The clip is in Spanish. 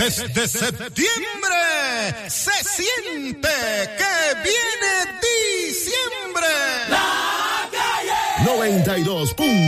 Desde septiembre se siente que viene diciembre. La calle 92.